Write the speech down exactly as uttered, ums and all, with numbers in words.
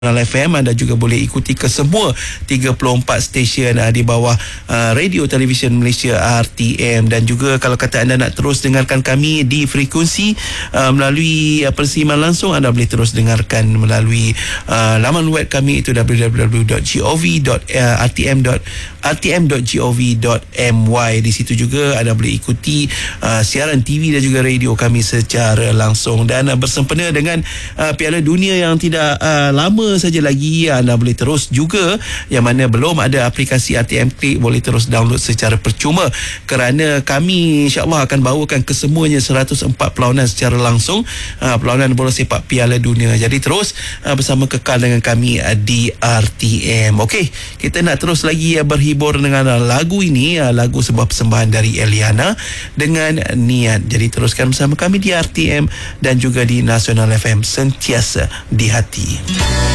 F M. Anda juga boleh ikuti ke semua tiga puluh empat stesen uh, di bawah uh, Radio Television Malaysia R T M. Dan juga kalau kata anda nak terus dengarkan kami di frekuensi uh, melalui uh, persiaran langsung, anda boleh terus dengarkan melalui uh, laman web kami, itu w w w dot gov dot r t m dot gov dot m y. Di situ juga anda boleh ikuti uh, siaran T V dan juga radio kami secara langsung. Dan uh, bersempena dengan uh, Piala Dunia yang tidak uh, lama saja lagi, anda boleh terus juga, yang mana belum ada aplikasi R T M Click, boleh terus download secara percuma, kerana kami insyaAllah akan bawakan kesemuanya seratus empat perlawanan secara langsung, uh, perlawanan bola sepak Piala Dunia. Jadi terus uh, bersama kekal dengan kami uh, di R T M. Okey, kita nak terus lagi uh, berhibur dengan uh, lagu ini, uh, lagu sebuah persembahan dari Eliana dengan Niat. Jadi teruskan bersama kami di R T M dan juga di Nasional F M, sentiasa di hati.